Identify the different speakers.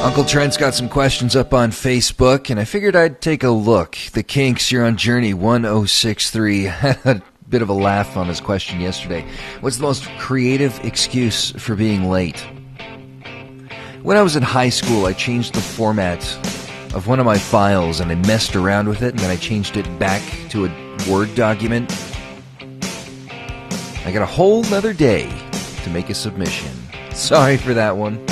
Speaker 1: Uncle Trent's got some questions up on Facebook, and I figured I'd take a look. The Kinks, you're on Journey 1063. Had a bit of a laugh on his question yesterday. What's the most creative excuse for being late? When I was in high school, I changed the format of one of my files, and I messed around with it, and then I changed it back to a Word document. I got a whole nother day to make a submission. Sorry for that one.